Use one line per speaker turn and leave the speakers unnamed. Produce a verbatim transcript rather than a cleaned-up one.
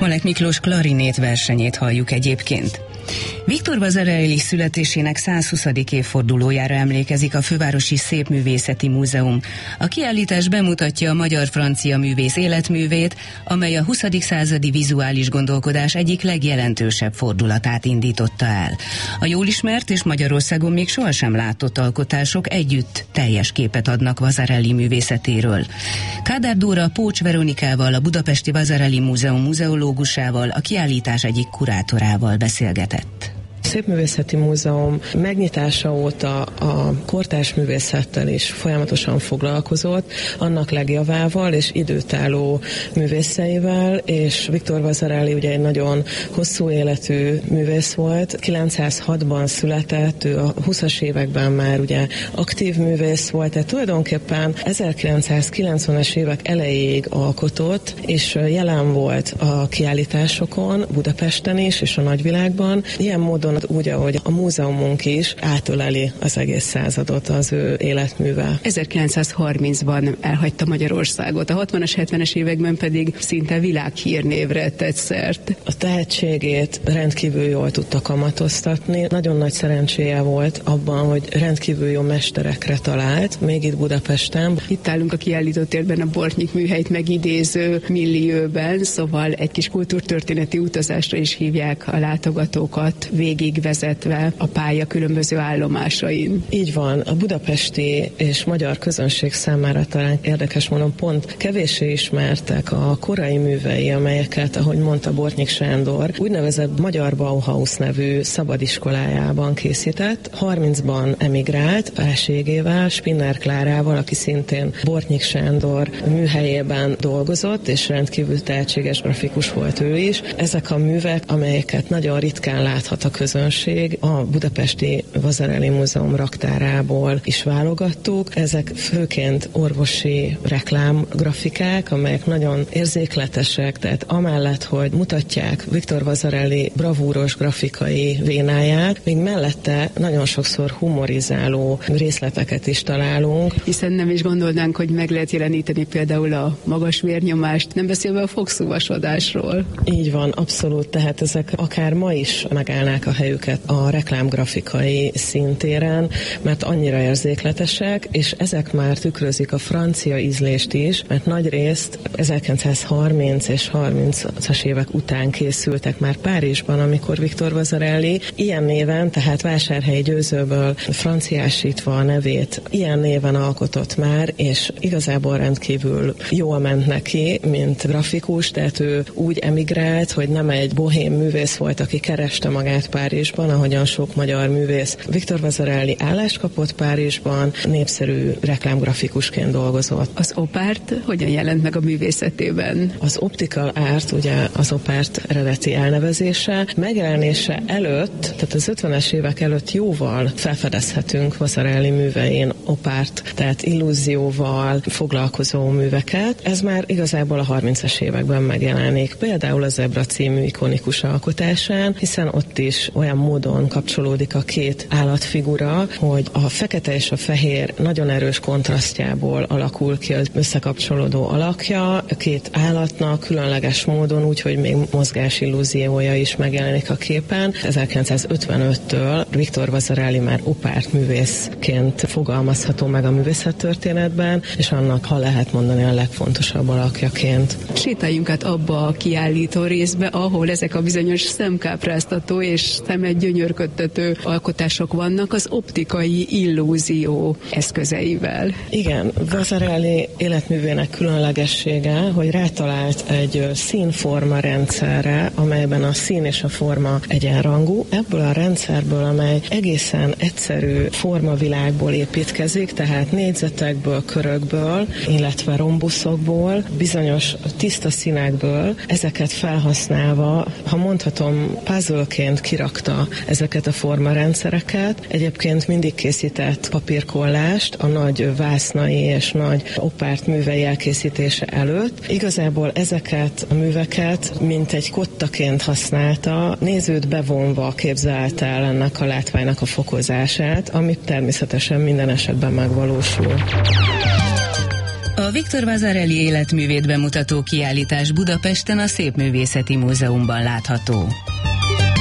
Malek Miklós klarinét versenyét halljuk egyébként. Viktor Vasarely születésének százhuszadik évfordulójára emlékezik a Fővárosi Szépművészeti Múzeum. A kiállítás bemutatja a magyar-francia művész életművét, amely a huszadik századi vizuális gondolkodás egyik legjelentősebb fordulatát indította el. A jól ismert és Magyarországon még sohasem látott alkotások együtt teljes képet adnak Vasarely művészetéről. Kádár Dóra Pócs Veronikával, a Budapesti Vasarely Múzeum muzeológusával, a kiállítás egyik kurátorával beszélgetett.
A Szépművészeti Múzeum megnyitása óta a kortárs művészettel is folyamatosan foglalkozott, annak legjavával és időtálló művészeivel, és Viktor Vasarely ugye egy nagyon hosszú életű művész volt. kilencszázhatban született, ő a huszas években már ugye aktív művész volt, tehát tulajdonképpen ezerkilencszázkilencvenes évek elejéig alkotott, és jelen volt a kiállításokon, Budapesten is, és a nagyvilágban. Ilyen módon úgy, ahogy a múzeumunk is átöleli az egész századot az ő életművel.
ezerkilencszázharmincban elhagyta Magyarországot, a hatvanas, hetvenes években pedig szinte világhírnévre tett szert.
A tehetségét rendkívül jól tudta kamatoztatni. Nagyon nagy szerencséje volt abban, hogy rendkívül jó mesterekre talált, még itt Budapesten.
Itt állunk a kiállítótérben a Bortnyik műhelyt megidéző millióben, szóval egy kis kultúrtörténeti utazásra is hívják a látogatókat, végigvezetve a pálya különböző állomásain.
Így van, a budapesti és magyar közönség számára talán érdekes módon pont kevéssé ismertek a korai művei, amelyeket, ahogy mondta Bortnyik Sándor, úgynevezett Magyar Bauhaus nevű szabadiskolájában készített. harmincban emigrált feleségével, Spinner Klárával, aki szintén Bortnyik Sándor műhelyében dolgozott, és rendkívül tehetséges grafikus volt ő is. Ezek a művek, amelyeket nagyon ritkán láthat a közönség, a Budapesti Vasarely Múzeum raktárából is válogattuk. Ezek főként orvosi reklámgrafikák, amelyek nagyon érzékletesek, tehát amellett, hogy mutatják Viktor Vasarely bravúros grafikai vénáját, még mellette nagyon sokszor humorizáló részleteket is találunk.
Hiszen nem is gondolnánk, hogy meg lehet jeleníteni például a magas vérnyomást, nem beszélve a fogszúvasodásról.
Így van, abszolút, tehát ezek akár ma is megállnák a helyüket a reklámgrafikai szintéren, mert annyira érzékletesek, és ezek már tükrözik a francia ízlést is, mert nagy részt ezerkilencszázharminc és harmincas évek után készültek már Párizsban, amikor Viktor Vasarely ilyen néven, tehát Vásárhelyi Győzőből franciásítva a nevét, ilyen néven alkotott már, és igazából rendkívül jól ment neki, mint grafikus, tehát ő úgy emigrált, hogy nem egy bohém művész volt, aki kereste magát Párizsban, ahogyan sok magyar művész. Viktor Vasarely állást kapott Párizsban, népszerű reklámgrafikusként dolgozott.
Az opárt hogyan jelent meg a művészetében?
Az optical art, ugye az opárt eredeti elnevezése, megjelenése előtt, tehát az ötvenes évek előtt jóval felfedezhetünk Vasarely művein opárt, tehát illúzióval foglalkozó műveket. Ez már igazából a harmincas években megjelenik. Például a Zebra című ikonikus alkotásán, hiszen ott is olyan módon kapcsolódik a két állatfigura, hogy a fekete és a fehér nagyon erős kontrasztjából alakul ki az összekapcsolódó alakja, a két állatnak különleges módon, úgyhogy még mozgás illúziója is megjelenik a képen. ezerkilencszázötvenöttől Viktor Vasarely már opárt művészként fogalmazható meg a művészettörténetben, és annak, ha lehet mondani, a legfontosabb alakjaként.
Sétáljunk át abba a kiállító részbe, ahol ezek a bizonyos szemkápráztató és szemet gyönyörködtető alkotások vannak az optikai illúzió eszközeivel.
Igen, Vasarely életművének különlegessége, hogy rátalált egy színforma rendszerre, amelyben a szín és a forma egyenrangú. Ebből a rendszerből, amely egészen egyszerű formavilágból építkezik, tehát négyzetekből, körökből, illetve rombuszokból, bizonyos tiszta színekből, ezeket felhasználva, ha mondhatom, puzzleként kirakta ezeket a formarendszereket. Egyébként mindig készített papírkollást a nagy vásznai és nagy opárt művei elkészítése előtt. Igazából ezeket a műveket mint egy kottaként használta, nézőt bevonva képzelte el ennek a látványnak a fokozását, ami természetesen minden esetben megvalósul.
A A Victor Vasarely életművét bemutató kiállítás Budapesten a Szépművészeti Múzeumban látható.